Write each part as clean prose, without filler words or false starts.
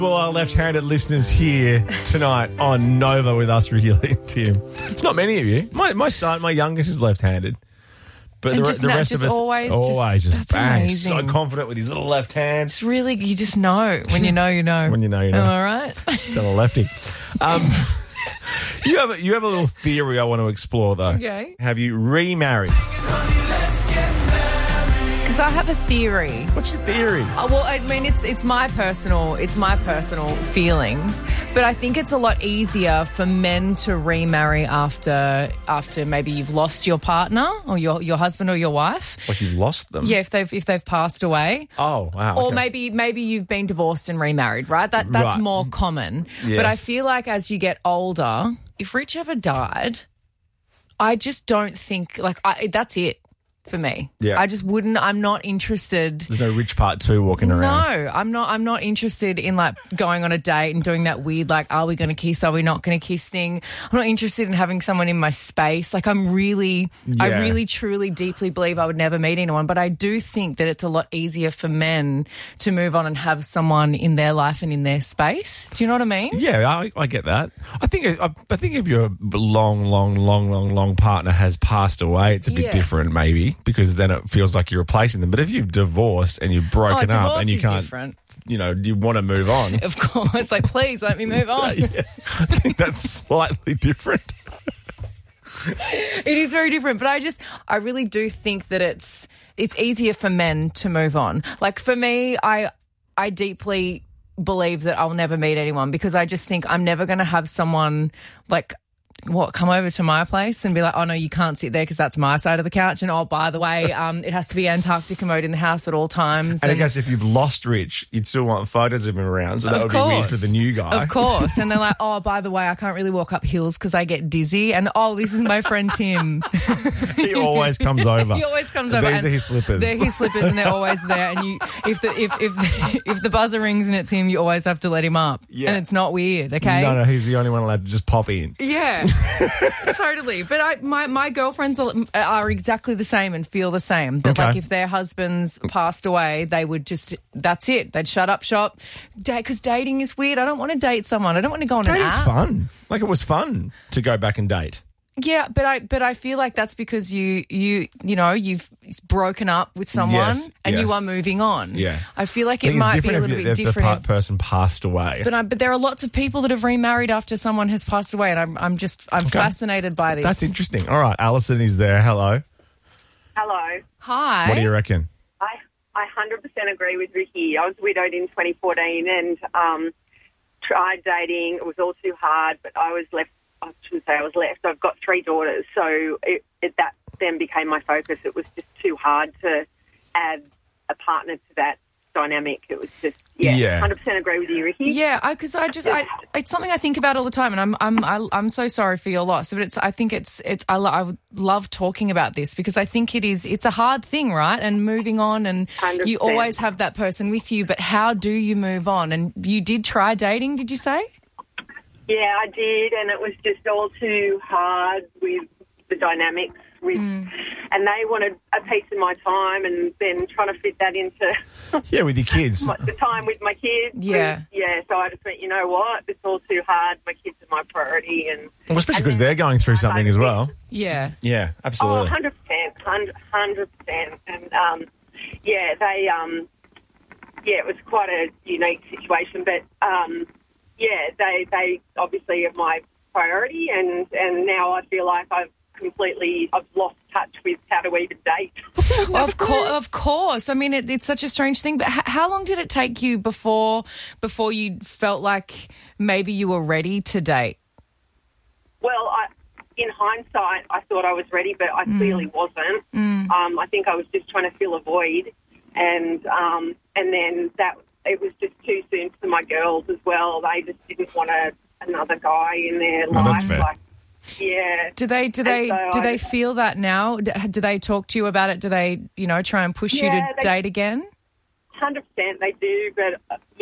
Well, our left-handed listeners here tonight on Nova with us, Ricky and Tim. It's not many of you. My son, my youngest, is left-handed. But the rest of us always just bang. Amazing. So confident with his little left hand. It's really, you just know. When you know, you know. When you know, you know. Am I right? Still a lefty. You have a little theory I want to explore, though. Okay. Have you remarried? Because I have a theory. What's your theory? Well, I mean, it's my personal feelings, but I think it's a lot easier for men to remarry after maybe you've lost your partner or your husband or your wife. Like you've lost them? Yeah, if they've passed away. Oh, wow. Or okay. maybe you've been divorced and remarried, right? That's Right. more common. Yes. But I feel like as you get older, if Rich ever died, I just don't think that's it. For me. Yeah. I just wouldn't, I'm not interested. There's no Rich Part 2 walking around. No, I'm not interested in like going on a date and doing that weird like, are we going to kiss, are we not going to kiss thing. I'm not interested in having someone in my space. Like I really truly deeply believe I would never meet anyone, but I do think that it's a lot easier for men to move on and have someone in their life and in their space. Do you know what I mean? Yeah, I get that. I think if your long partner has passed away, it's a bit different maybe, because then it feels like you're replacing them. But if you've divorced and you've broken up and you can't, different. You want to move on. Of course, like please let me move on. Yeah, I think that's slightly different. It is very different, but I really do think that it's easier for men to move on. Like for me, I deeply believe that I'll never meet anyone because I just think I'm never going to have someone like come over to my place and be like, oh, no, you can't sit there because that's my side of the couch. And, oh, by the way, it has to be Antarctica mode in the house at all times. And I guess if you've lost Rich, you'd still want photos of him around, so that would be weird for the new guy. Of course. And they're like, oh, by the way, I can't really walk up hills because I get dizzy. And, oh, this is my friend Tim. He always comes over. He always comes over. These are his slippers. They're his slippers and they're always there. And if the buzzer rings and it's him, you always have to let him up. Yeah. And it's not weird, okay? No, he's the only one allowed to just pop in. Yeah. Totally. But my girlfriends are exactly the same and feel the same. That like if their husbands passed away, they would just, that's it. They'd shut up shop. Because dating is weird. I don't want to date someone. I don't want to go on an app. Dating's fun. Like it was fun to go back and date. Yeah, but I feel like that's because you've broken up with someone and you are moving on. Yeah. I feel like it might be a little bit different if the person passed away. But there are lots of people that have remarried after someone has passed away, and I'm fascinated by this. That's interesting. All right, Alison is there. Hello. Hello. Hi. What do you reckon? I 100% agree with Ricky. I was widowed in 2014 and tried dating. It was all too hard, but I was left. I shouldn't say I was left. I've got 3 daughters, so that then became my focus. It was just too hard to add a partner to that dynamic. It was just 100% agree with you, Ricky. Yeah, because it's something I think about all the time, and I'm so sorry for your loss. But I would love talking about this because I think it's a hard thing, right? And moving on, and 100%. You always have that person with you. But how do you move on? And you did try dating, did you say? Yeah, I did, and it was just all too hard with the dynamics. And they wanted a piece of my time, and then trying to fit that into with your kids, the time with my kids. Yeah, So I just went, you know what, it's all too hard. My kids are my priority, and especially because they're going through something as well. Yeah, absolutely. 100%, and they it was quite a unique situation, but they obviously are my priority, and now I feel like I've lost touch with how to even date. Of course. I mean, it's such a strange thing. But how long did it take you before you felt like maybe you were ready to date? Well, in hindsight, I thought I was ready, but I clearly wasn't. I think I was just trying to fill a void, and then that it was just too soon for my girls as well. They just didn't want another guy in their life. That's fair. Yeah. Do they feel that now? Do they talk to you about it? Do they, try and push you to date again? 100% they do, but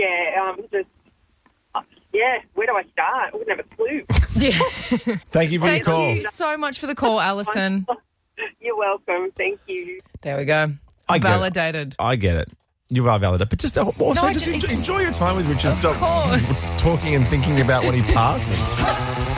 where do I start? I wouldn't have a clue. Yeah. Thank you for your call. Thank you so much for the call, Alison. You're welcome. Thank you. There we go. Validated. I get it. You are valid, but just also No, just it's- enjoy your time with Richard. Of Stop course. talking and thinking about when he passes.